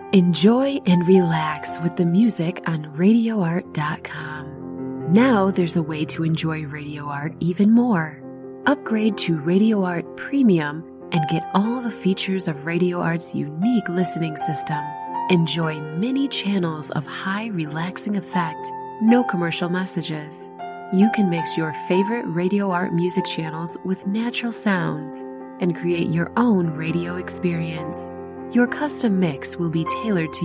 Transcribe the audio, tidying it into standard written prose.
Enjoy and relax with the music on RadioArt.com. Now there's a way to enjoy Radio Art even more. Upgrade to Radio Art Premium and get all the features of Radio Art's unique listening system. Enjoy many channels of high relaxing effect, no commercial messages. You can mix your favorite Radio Art music channels with natural sounds and create your own radio experience. Your custom mix will be tailored to